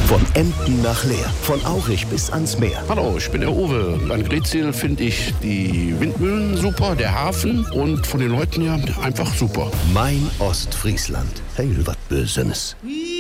Von Emden nach Leer, von Aurich bis ans Meer. Hallo, ich bin der Uwe. An Greetsiel finde ich die Windmühlen super, der Hafen und von den Leuten her einfach super. Mein Ostfriesland. Heil wat Bösenes.